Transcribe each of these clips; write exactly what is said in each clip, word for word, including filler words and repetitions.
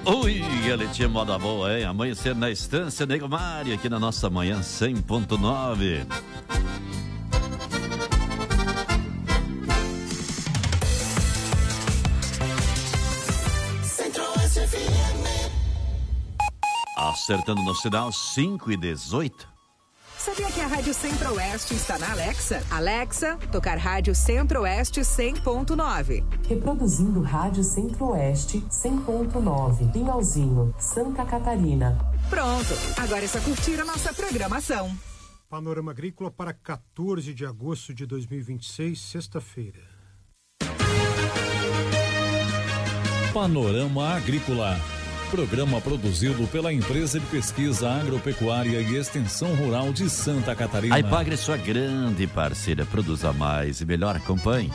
Ui, ele tinha moda boa, hein? Amanhecer na Estância Nego Mário, aqui na nossa manhã cem ponto nove. Acertando no sinal cinco e dezoito. Sabia que a Rádio Centro-Oeste está na Alexa? Alexa, tocar Rádio Centro-Oeste cem ponto nove. Reproduzindo Rádio Centro-Oeste cem ponto nove. Pinhalzinho, Santa Catarina. Pronto, agora é só curtir a nossa programação. Panorama Agrícola para quatorze de agosto de dois mil e vinte e seis, sexta-feira. Panorama Agrícola. Programa produzido pela Empresa de Pesquisa Agropecuária e Extensão Rural de Santa Catarina. A Ipagre, sua grande parceira, produza mais e melhor. Acompanhe.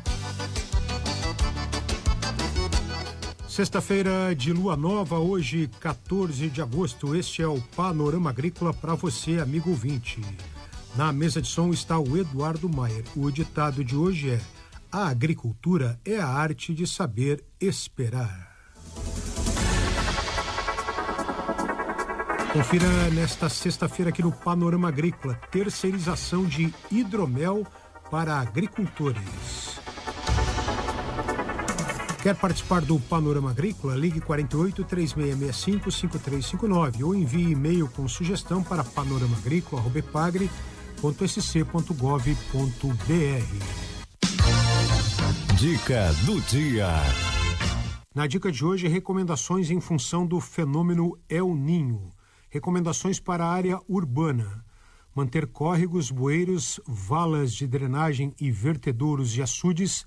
Sexta-feira de lua nova, hoje quatorze de agosto. Este é o Panorama Agrícola para você, amigo ouvinte. Na mesa de som está o Eduardo Maier. O ditado de hoje é: a agricultura é a arte de saber esperar. Confira nesta sexta-feira aqui no Panorama Agrícola, terceirização de hidromel para agricultores. Quer participar do Panorama Agrícola? Ligue quarenta e oito, três seis seis cinco, cinco três cinco nove ou envie e-mail com sugestão para panoramaagrícola arroba epagre ponto s c ponto gov ponto b r. Dica do dia. Na dica de hoje, recomendações em função do fenômeno El Ninho. Recomendações para a área urbana: manter córregos, bueiros, valas de drenagem e vertedouros de açudes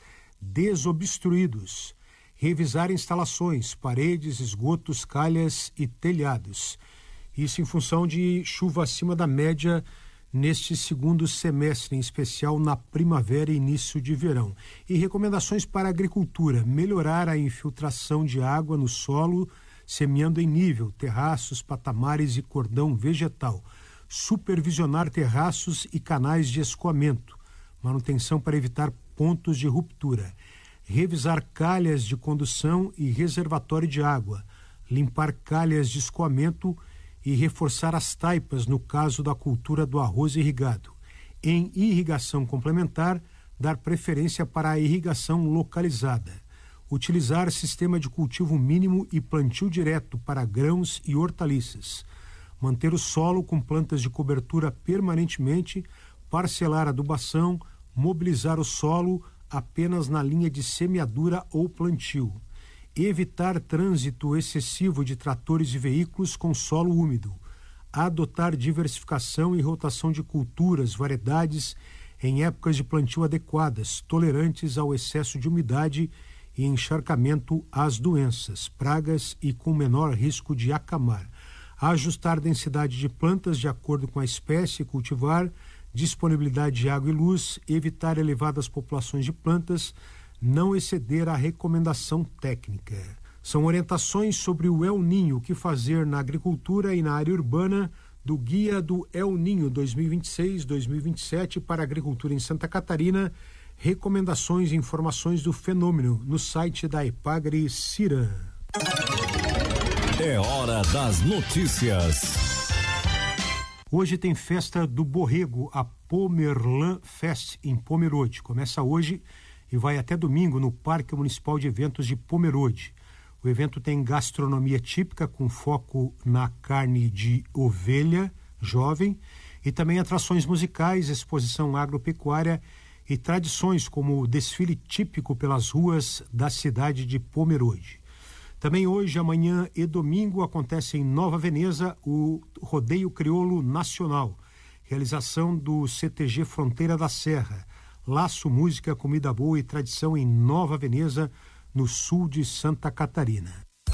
desobstruídos. Revisar instalações, paredes, esgotos, calhas e telhados. Isso em função de chuva acima da média neste segundo semestre, em especial na primavera e início de verão. E recomendações para a agricultura: melhorar a infiltração de água no solo, semeando em nível, terraços, patamares e cordão vegetal. Supervisionar terraços e canais de escoamento. Manutenção para evitar pontos de ruptura. Revisar calhas de condução e reservatório de água. Limpar calhas de escoamento e reforçar as taipas no caso da cultura do arroz irrigado. Em irrigação complementar, dar preferência para a irrigação localizada. Utilizar sistema de cultivo mínimo e plantio direto para grãos e hortaliças. Manter o solo com plantas de cobertura permanentemente, parcelar a adubação, mobilizar o solo apenas na linha de semeadura ou plantio. Evitar trânsito excessivo de tratores e veículos com solo úmido. Adotar diversificação e rotação de culturas, variedades em épocas de plantio adequadas, tolerantes ao excesso de umidade e encharcamento às doenças, pragas e com menor risco de acamar. Ajustar densidade de plantas de acordo com a espécie, cultivar, disponibilidade de água e luz, evitar elevadas populações de plantas, não exceder a recomendação técnica. São orientações sobre o El Ninho, o que fazer na agricultura e na área urbana, do Guia do El Ninho dois mil e vinte e seis, dois mil e vinte e sete para a agricultura em Santa Catarina. Recomendações e informações do fenômeno no site da Ipagre Ciran. É hora das notícias. Hoje tem festa do Borrego, a Pomerlan Fest, em Pomerode. Começa hoje e vai até domingo no Parque Municipal de Eventos de Pomerode. O evento tem gastronomia típica com foco na carne de ovelha jovem e também atrações musicais, exposição agropecuária e tradições como o desfile típico pelas ruas da cidade de Pomerode. Também hoje, amanhã e domingo acontece em Nova Veneza o Rodeio Crioulo Nacional, realização do C T G Fronteira da Serra. Laço, música, comida boa e tradição em Nova Veneza, no sul de Santa Catarina.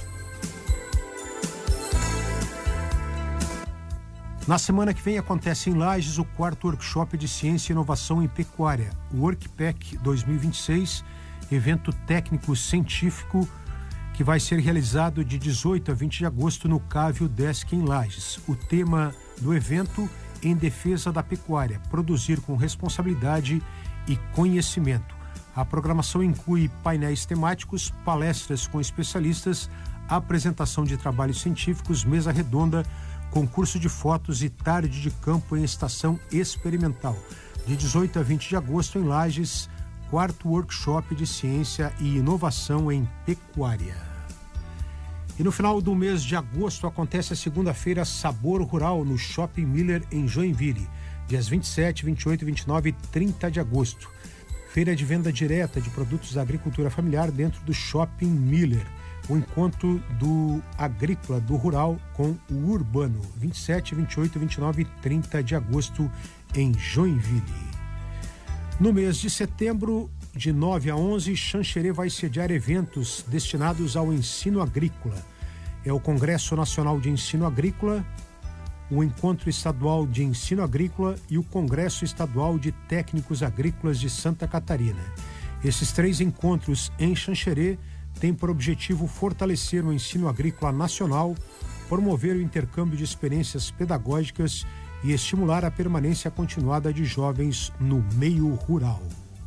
Na semana que vem acontece em Lages o quarto workshop de Ciência e Inovação em Pecuária, o WorkPec dois mil e vinte e seis, evento técnico científico que vai ser realizado de dezoito a vinte de agosto no Cávio Desk em Lages. O tema do evento: em defesa da pecuária, produzir com responsabilidade e conhecimento. A programação inclui painéis temáticos, palestras com especialistas, apresentação de trabalhos científicos, mesa redonda, concurso de fotos e tarde de campo em estação experimental. De dezoito a vinte de agosto em Lages, quarto workshop de ciência e inovação em pecuária. E no final do mês de agosto acontece a segunda-feira Sabor Rural no Shopping Miller em Joinville, dias vinte e sete, vinte e oito, vinte e nove e trinta de agosto. Feira de venda direta de produtos da agricultura familiar dentro do Shopping Miller. O encontro do agrícola, do rural com o urbano, vinte e sete, vinte e oito, vinte e nove e trinta de agosto em Joinville. No mês de setembro, de nove a onze, Xanxerê vai sediar eventos destinados ao ensino agrícola. É o Congresso Nacional de Ensino Agrícola, o Encontro Estadual de Ensino Agrícola e o Congresso Estadual de Técnicos Agrícolas de Santa Catarina. Esses três encontros em Xanxerê têm por objetivo fortalecer o ensino agrícola nacional, promover o intercâmbio de experiências pedagógicas e estimular a permanência continuada de jovens no meio rural.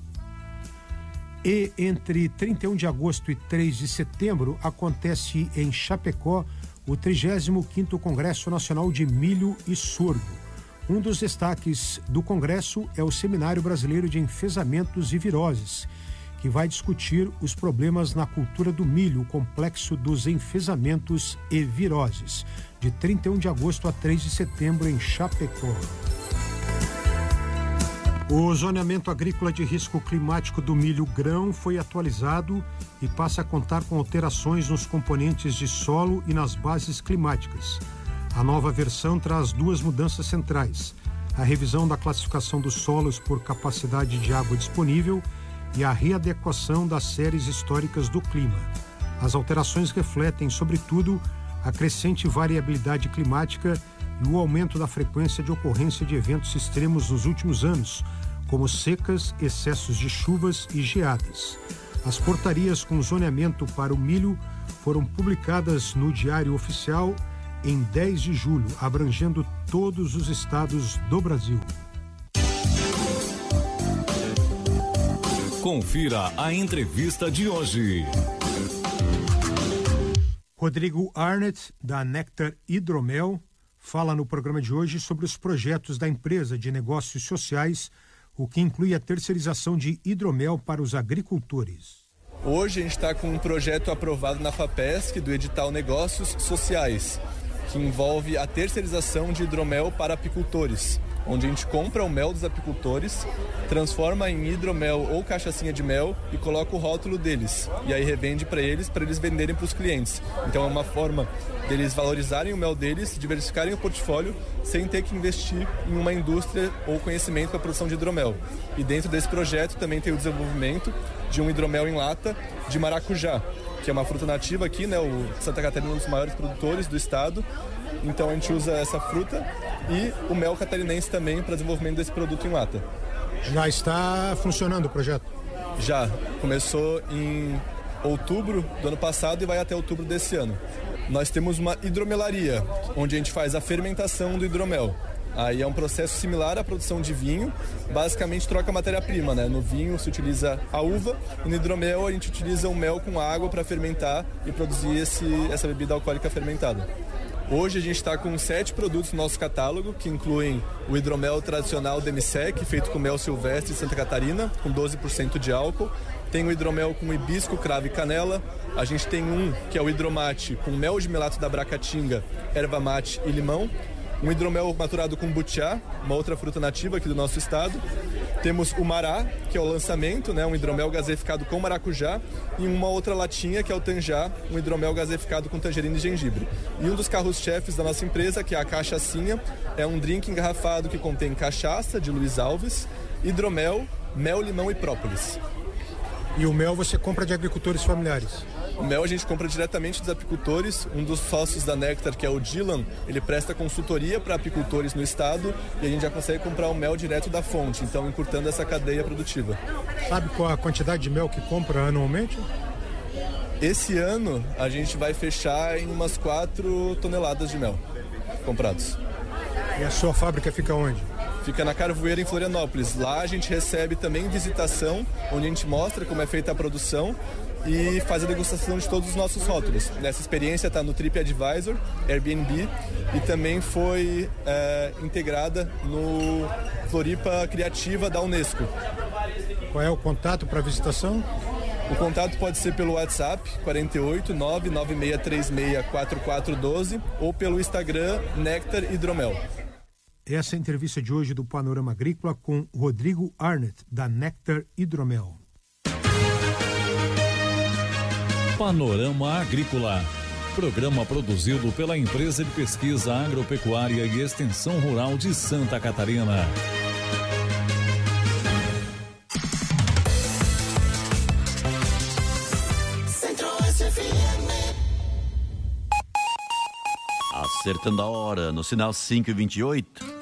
E entre trinta e um de agosto e três de setembro acontece em Chapecó o trigésimo quinto Congresso Nacional de Milho e Sorgo. Um dos destaques do Congresso é o Seminário Brasileiro de Enfesamentos e Viroses, que vai discutir os problemas na cultura do milho, o complexo dos enfesamentos e viroses, de trinta e um de agosto a três de setembro em Chapecó. O zoneamento agrícola de risco climático do milho grão foi atualizado e passa a contar com alterações nos componentes de solo e nas bases climáticas. A nova versão traz duas mudanças centrais: a revisão da classificação dos solos por capacidade de água disponível e a readequação das séries históricas do clima. As alterações refletem, sobretudo, a crescente variabilidade climática e o aumento da frequência de ocorrência de eventos extremos nos últimos anos, como secas, excessos de chuvas e geadas. As portarias com zoneamento para o milho foram publicadas no Diário Oficial em dez de julho, abrangendo todos os estados do Brasil. Confira a entrevista de hoje. Rodrigo Arnett, da Nectar Hidromel, fala no programa de hoje sobre os projetos da empresa de negócios sociais, o que inclui a terceirização de hidromel para os agricultores. Hoje a gente está com um projeto aprovado na FAPESC do edital Negócios Sociais, que envolve a terceirização de hidromel para apicultores, onde a gente compra o mel dos apicultores, transforma em hidromel ou cachaçinha de mel e coloca o rótulo deles. E aí revende para eles, para eles venderem para os clientes. Então é uma forma deles valorizarem o mel deles, diversificarem o portfólio, sem ter que investir em uma indústria ou conhecimento para a produção de hidromel. E dentro desse projeto também tem o desenvolvimento de um hidromel em lata de maracujá, que é uma fruta nativa aqui, né? O Santa Catarina é um dos maiores produtores do estado. Então a gente usa essa fruta e o mel catarinense também para desenvolvimento desse produto em lata. Já está funcionando o projeto? Já. Começou em outubro do ano passado e vai até outubro desse ano. Nós temos uma hidromelaria, onde a gente faz a fermentação do hidromel. Aí é um processo similar à produção de vinho, basicamente troca a matéria-prima, né? No vinho se utiliza a uva e no hidromel a gente utiliza o mel com água para fermentar e produzir esse, essa bebida alcoólica fermentada. Hoje a gente está com sete produtos no nosso catálogo, que incluem o hidromel tradicional Demisec, feito com mel silvestre de Santa Catarina, com doze por cento de álcool. Tem o hidromel com hibisco, cravo e canela. A gente tem um que é o hidromate com mel de melato da Bracatinga, erva mate e limão. Um hidromel maturado com butiá, uma outra fruta nativa aqui do nosso estado. Temos o mará, que é o lançamento, né, um hidromel gaseificado com maracujá. E uma outra latinha, que é o tanjá, um hidromel gaseificado com tangerina e gengibre. E um dos carros-chefes da nossa empresa, que é a cachaçinha, é um drink engarrafado que contém cachaça, de Luiz Alves, hidromel, mel, limão e própolis. E o mel você compra de agricultores familiares? O mel a gente compra diretamente dos apicultores. Um dos sócios da Nectar, que é o Dylan, ele presta consultoria para apicultores no estado e a gente já consegue comprar o mel direto da fonte, então encurtando essa cadeia produtiva. Sabe qual a quantidade de mel que compra anualmente? Esse ano a gente vai fechar em umas quatro toneladas de mel comprados. E a sua fábrica fica onde? Fica na Carvoeira, em Florianópolis. Lá a gente recebe também visitação, onde a gente mostra como é feita a produção e faz a degustação de todos os nossos rótulos. Essa experiência está no TripAdvisor, Airbnb e também foi é, integrada no Floripa Criativa da Unesco. Qual é o contato para visitação? O contato pode ser pelo WhatsApp quarenta e oito, nove nove seis três seis, quatro quatro um dois ou pelo Instagram Nectar Hidromel. Essa é a entrevista de hoje do Panorama Agrícola com Rodrigo Arnett, da Nectar Hidromel. Panorama Agrícola. Programa produzido pela Empresa de Pesquisa Agropecuária e Extensão Rural de Santa Catarina. Acertando a hora, no sinal cinco e vinte e oito.